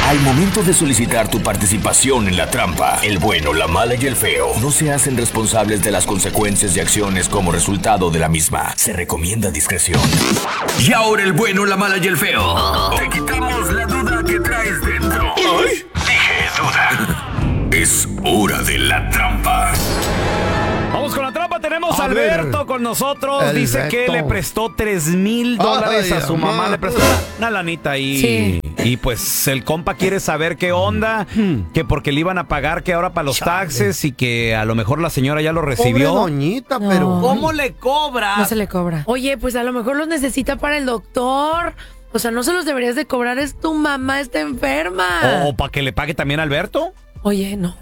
Al momento de solicitar tu participación en la trampa, el bueno, la mala y el feo no se hacen responsables de las consecuencias y acciones como resultado de la misma. Se recomienda discreción. Y ahora el bueno, la mala y el feo. Te quitamos la duda que traes dentro. ¿Ay? Dije duda. Es hora de la trampa. Vamos con la trampa, tenemos a Alberto con nosotros. Dice que le prestó $3,000 a su mamá. Le prestó una lanita ahí. Sí. Y pues el compa quiere saber qué onda, que porque le iban a pagar que ahora para los taxes y que a lo mejor la señora ya lo recibió. Pobre doñita, pero ¿cómo le cobra? No se le cobra. Oye, pues a lo mejor los necesita para el doctor. O sea, no se los deberías de cobrar, es tu mamá, está enferma. ¿O para que le pague también a Alberto? Oye, no,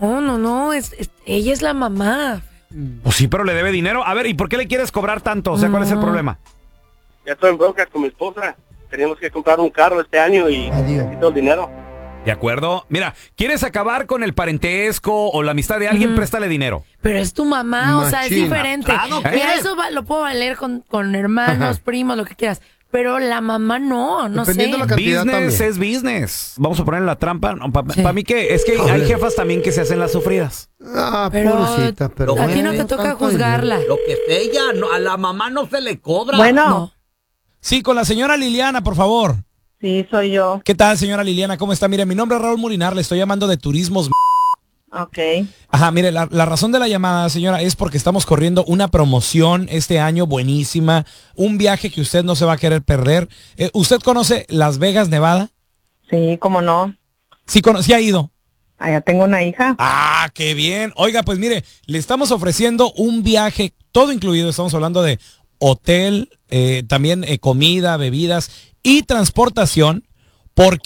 ella es la mamá. Pues sí, pero le debe dinero. A ver, ¿y por qué le quieres cobrar tanto? O sea, ¿cuál es el problema? Ya estoy en bronca con mi esposa. Tenemos que comprar un carro este año y necesito el dinero. De acuerdo. Mira, ¿quieres acabar con el parentesco o la amistad de alguien? Préstale dinero. Pero es tu mamá, o sea, es diferente. Claro, Mira, eso lo puedo valer con hermanos, primos, lo que quieras. Pero la mamá no dependiendo sé. la cantidad Business también. es business. Vamos a poner la trampa. Para mí que es que hay jefas también que se hacen las sufridas. Pero pobrecita, pero a ti no te toca juzgarla. Lo que es ella, no, a la mamá no se le cobra. Bueno, No. Sí, con la señora Liliana, por favor. sí, soy yo. ¿Qué tal, señora Liliana? ¿Cómo está? Mire, mi nombre es Raúl Molinar, le estoy llamando de Turismos. Ok. Ajá, mire, la razón de la llamada, señora, es porque estamos corriendo una promoción este año buenísima, un viaje que usted no se va a querer perder. ¿Usted conoce Las Vegas, Nevada? Sí, cómo no. Sí, sí ha ido. Allá tengo una hija. Ah, qué bien. Oiga, pues mire, le estamos ofreciendo un viaje, todo incluido, estamos hablando de hotel, también comida, bebidas y transportación por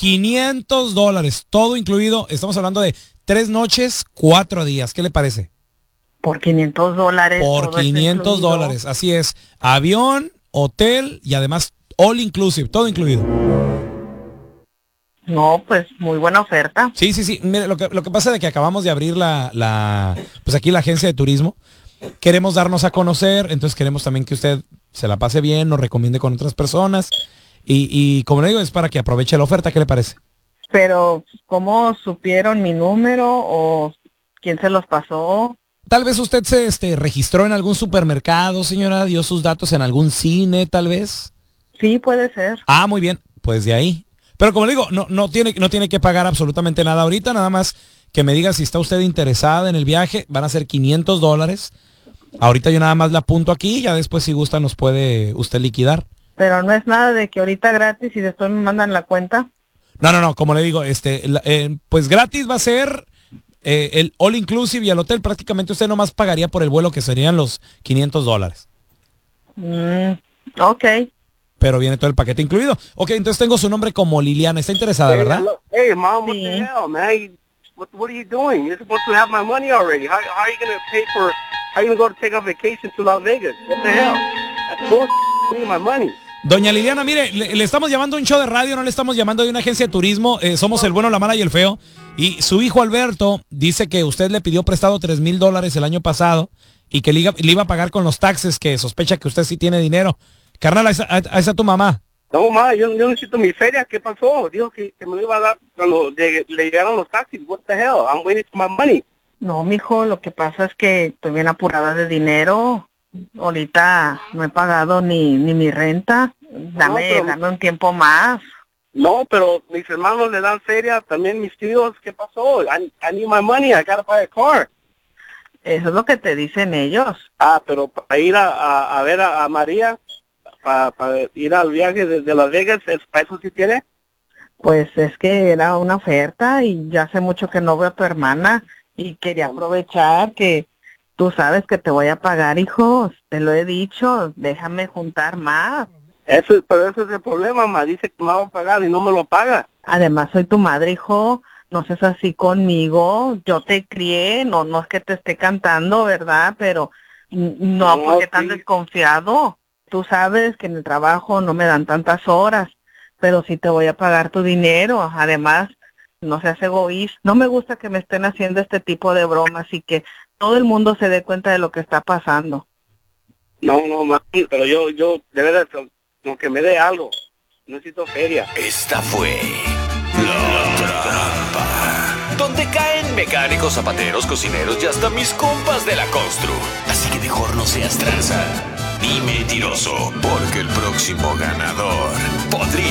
$500, todo incluido. Estamos hablando de 3 noches, 4 días. ¿Qué le parece? Por $500. Por todo está $500, incluido. así es. Avión, hotel y además all inclusive, todo incluido. No, pues muy buena oferta. Sí. Mire, lo que pasa es que acabamos de abrir pues aquí la agencia de turismo. Queremos darnos a conocer, entonces queremos también que usted se la pase bien, nos recomiende con otras personas. Y como le digo, es para que aproveche la oferta. ¿Qué le parece? Pero, ¿cómo supieron mi número o quién se los pasó? Tal vez usted se registró en algún supermercado, señora, dio sus datos en algún cine, tal vez. Sí, puede ser. Ah, muy bien, pues de ahí. Pero como le digo, no tiene que pagar absolutamente nada ahorita, nada más que me diga si está usted interesada en el viaje. Van a ser $500. Ahorita yo nada más la apunto aquí, ya después si gusta nos puede usted liquidar. Pero no es nada de que ahorita gratis y después me mandan la cuenta. No, como le digo, pues gratis va a ser el all inclusive y el hotel. Prácticamente usted nomás pagaría por el vuelo, que serían los $500. Ok. Pero viene todo el paquete incluido. Ok, entonces tengo su nombre como Liliana. ¿Está interesada, verdad? Hey, Mom, what Sí. the hell, man? What are you doing? You're supposed to have my money already. How are you going to pay for... How are you going to go to take a vacation to Las Vegas? What the hell? That's bullshit. I need my money. Doña Liliana, mire, le estamos llamando a un show de radio, no le estamos llamando de una agencia de turismo. Somos el bueno, la mala y el feo. Y su hijo Alberto dice que usted le pidió prestado $3,000 el año pasado y que le iba a pagar con los taxes, que sospecha que usted sí tiene dinero. Carnal, ahí está tu mamá. No, ma, yo necesito mi feria. ¿Qué pasó? Dijo que me lo iba a dar cuando le llegaron los taxis. What the hell? I'm waiting for my money. No, mijo, lo que pasa es que estoy bien apurada de dinero. Ahorita no he pagado ni mi renta. Dame un tiempo más. No, pero mis hermanos le dan feria, también mis tíos. ¿Qué pasó? I need my money. I gotta buy a car. Eso es lo que te dicen ellos. Ah, pero para ir a ver a María, para ir al viaje desde Las Vegas, ¿para eso sí tiene? Pues es que era una oferta y ya hace mucho que no veo a tu hermana y quería aprovechar que tú sabes que te voy a pagar, hijo. Te lo he dicho, déjame juntar más. Pero ese es el problema, ma. Dice que me va a pagar y no me lo paga. Además, soy tu madre, hijo. No seas así conmigo. Yo te crié, no es que te esté cantando, ¿verdad? Pero no, porque tan sí. desconfiado. Tú sabes que en el trabajo no me dan tantas horas, pero sí te voy a pagar tu dinero. Además, no seas egoísta. No me gusta que me estén haciendo este tipo de bromas y que todo el mundo se dé cuenta de lo que está pasando. No, ma, pero yo de verdad, como que me dé algo. Necesito feria. Esta fue la trampa. mecánicos, zapateros, cocineros y hasta mis compas de la constru. Así que mejor no seas tranza ni mentiroso, porque el próximo ganador podría